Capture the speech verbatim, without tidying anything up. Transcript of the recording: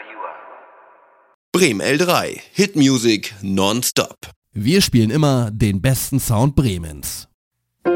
Bremen L drei. Hit Music nonstop. Wir spielen immer den besten Sound Bremens.